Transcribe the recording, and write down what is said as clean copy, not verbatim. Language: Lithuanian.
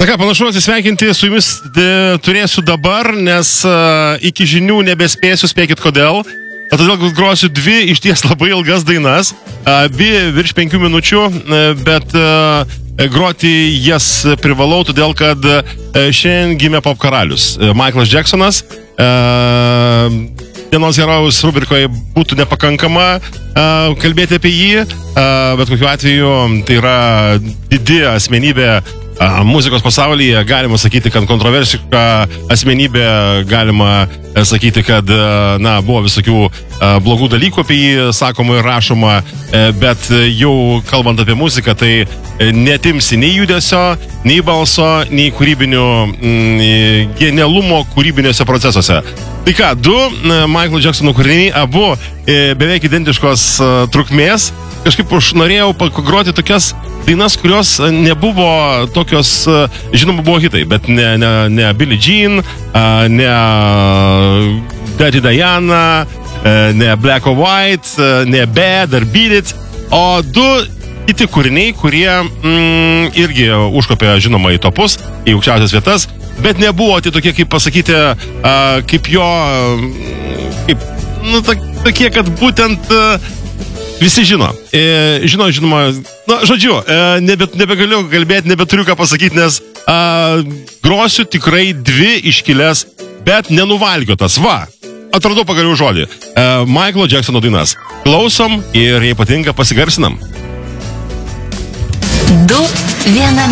Na ką, panašu atsisveikinti su jumis turėsiu dabar, nes iki žinių nebespėsiu, spėkit kodėl. Todėl grosiu dvi išties labai ilgas dainas, abi virš 5 minučių, bet groti jas privalau, todėl kad šiandien gimė pop karalius. Michaelas Jacksonas. Dienos herojaus rubrikoje būtų nepakankama kalbėti apie jį, bet kokiu atveju tai yra didi asmenybė muzikos pasaulyje, galima sakyti, kad kontroversiška asmenybė, galima sakyti, kad buvo visokių blogų dalykų apie jį sakoma ir rašoma, bet jau kalbant apie muziką, tai netimsi nei judesio, nei balso, nei kūrybinių genialumo kūrybiniuose procesuose. Tai ką, du Michaelo Jacksono kūriniai, abu beveik identiškos trukmės. Kažkaip aš norėjau pagroti tokias dainas, kurios nebuvo tokios, žinoma, buvo hitai, bet ne Billie Jean, ne Dirty Diana, ne Black or White, ne Bad ar Beat It, o du kiti kūriniai, kurie irgi užkopė, žinoma, į topus, į aukščiausias vietas, bet nebuvo tai tokie, kaip pasakyti, kaip jo, kaip, tokie, kad būtent visi žino. Žinoma, žodžiu, nebegaliu kalbėti, nebeturiu ką pasakyti, nes grosiu tikrai dvi iškilės, bet nenuvalgiotas. Va, atradau pagaliau žodį. Michaelo Jacksono dainas. Klausom ir jei patinka, pasigarsinam. 2 viename.